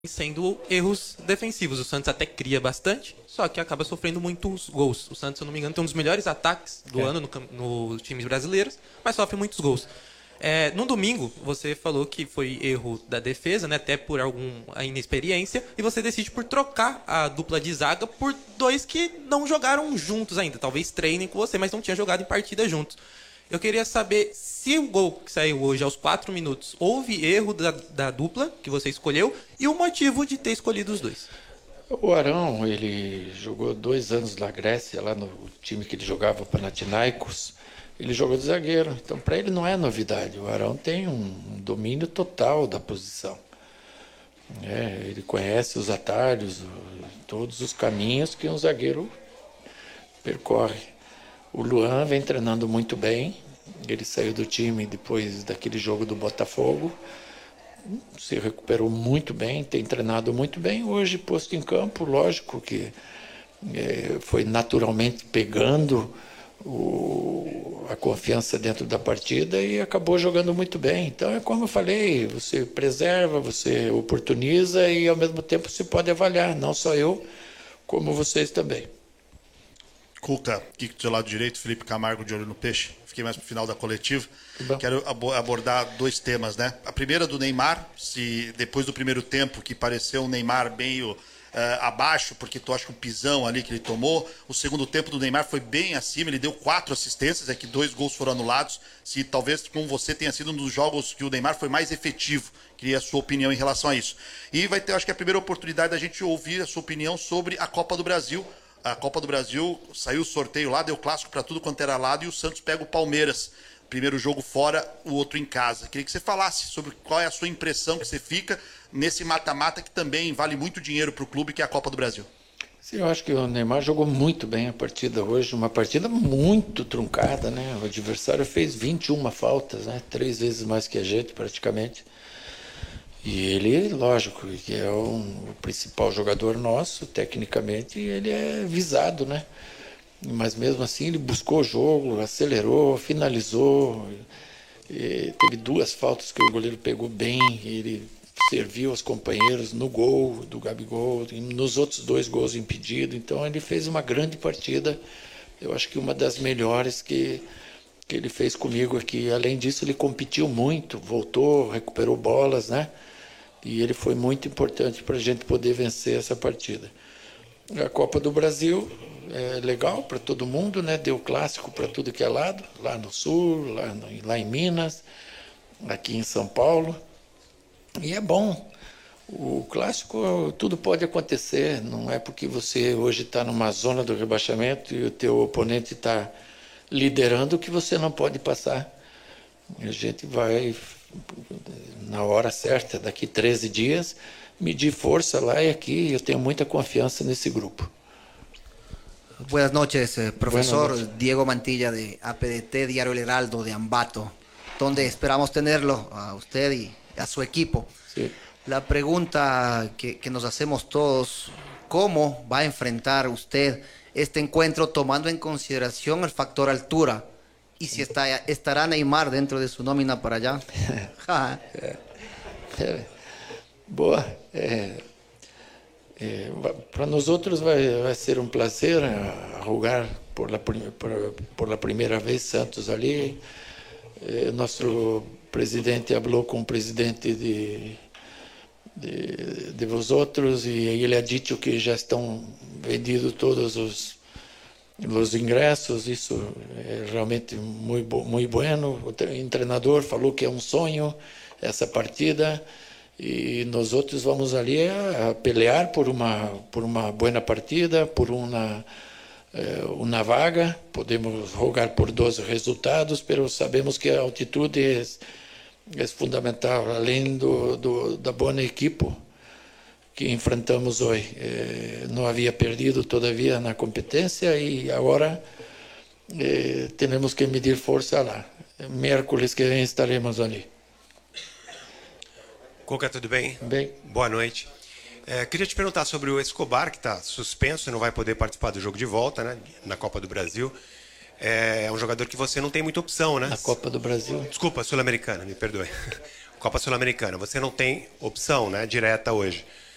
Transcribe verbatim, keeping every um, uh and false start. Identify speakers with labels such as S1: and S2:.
S1: sendo erros defensivos. O Santos até cria bastante, só que acaba sofrendo muitos gols. O Santos, se eu não me engano, tem um dos melhores ataques do é. ano no, no times brasileiros, mas sofre muitos gols. É, no domingo, você falou que foi erro da defesa, né, até por alguma inexperiência, e você decide por trocar a dupla de zaga por dois que não jogaram juntos ainda. Talvez treinem com você, mas não tinham jogado em partida juntos. Eu queria saber se o gol que saiu hoje aos quatro minutos houve erro da, da dupla que você escolheu e o motivo de ter escolhido os dois.
S2: O Arão, ele jogou dois anos na Grécia, lá no time que ele jogava, o Panathinaikos. Ele jogou de zagueiro, então para ele não é novidade. O Arão tem um domínio total da posição. É, ele conhece os atalhos, todos os caminhos que um zagueiro percorre. O Luan vem treinando muito bem. Ele saiu do time depois daquele jogo do Botafogo. Se recuperou muito bem, tem treinado muito bem. Hoje, posto em campo, lógico que é, foi naturalmente pegando o, a confiança dentro da partida e acabou jogando muito bem. Então, é como eu falei, você preserva, você oportuniza e, ao mesmo tempo, você pode avaliar. Não só eu, como vocês também.
S3: Cuca, aqui do seu lado direito, Felipe Camargo de olho no peixe. Fiquei mais pro final da coletiva. Quero abordar dois temas, né? A primeira do Neymar, se depois do primeiro tempo que pareceu um Neymar meio uh, abaixo, porque tu acha que o pisão ali que ele tomou, o segundo tempo do Neymar foi bem acima, ele deu quatro assistências, é que dois gols foram anulados. Se talvez com você tenha sido um dos jogos que o Neymar foi mais efetivo. Queria a sua opinião em relação a isso. E vai ter, acho que a primeira oportunidade da gente ouvir a sua opinião sobre a Copa do Brasil. A Copa do Brasil, saiu o sorteio lá, deu clássico para tudo quanto era lado e o Santos pega o Palmeiras. Primeiro jogo fora, o outro em casa. Queria que você falasse sobre qual é a sua impressão que você fica nesse mata-mata que também vale muito dinheiro para o clube, que é a Copa do Brasil.
S2: Sim, eu acho que o Neymar jogou muito bem a partida hoje, uma partida muito truncada, né? O adversário fez vinte e uma faltas, né? Três vezes mais que a gente, praticamente. E ele, lógico, que é um, o principal jogador nosso, tecnicamente, ele é visado, né? Mas mesmo assim ele buscou o jogo, acelerou, finalizou. Teve duas faltas que o goleiro pegou bem, ele serviu aos companheiros no gol do Gabigol, e nos outros dois gols impedidos. Então ele fez uma grande partida, eu acho que uma das melhores que, que ele fez comigo aqui. Além disso, ele competiu muito, voltou, recuperou bolas, né? E ele foi muito importante para a gente poder vencer essa partida. A Copa do Brasil é legal para todo mundo, né? Deu clássico para tudo que é lado, lá no Sul, lá, no, lá em Minas, aqui em São Paulo. E é bom. O clássico, tudo pode acontecer. Não é porque você hoje está numa zona do rebaixamento e o teu oponente está liderando que você não pode passar. A gente vai, na hora certa, daqui treze dias, medir força lá e aqui. Eu tenho muita confiança nesse grupo.
S4: Buenas noches, eh, profesor.
S2: Buenas noches.
S4: Diego Mantilla de A P D T, Diario El Heraldo de Ambato, donde esperamos tenerlo a usted y a su equipo.
S2: Sí.
S4: La pregunta que, que nos hacemos todos, ¿cómo va a enfrentar usted este encuentro tomando en consideración el factor altura? ¿Y si está, estará Neymar dentro de su nómina para allá?
S2: é, é, boa. É, é, para nós outros vai, vai ser um prazer jogar por la, por, por la primeira vez Santos ali. É, nosso presidente falou com o presidente de, de, de vosotros e ele ha dito que já estão vendidos todos os os ingressos. Isso é realmente muito muito bueno. O treinador falou que é um sonho essa partida e nós outros vamos ali a, a pelear por uma por uma boa partida, por uma eh, uma vaga. Podemos jogar por dois resultados, mas sabemos que a altitude é, é fundamental, além do, do da boa equipe que enfrentamos hoje. Eh, não havia perdido todavia na competência e agora eh, temos que medir força lá. Miércoles que vem estaremos ali.
S5: Cuca, tudo bem?
S2: Bem.
S5: Boa noite. É, queria te perguntar sobre o Escobar, que está suspenso e não vai poder participar do jogo de volta, né, na Copa do Brasil. É, é um jogador que você não tem muita opção, né?
S2: Na Copa do Brasil?
S5: Desculpa, Sul-Americana, me perdoe. Copa Sul-Americana, você não tem opção, né, direta hoje.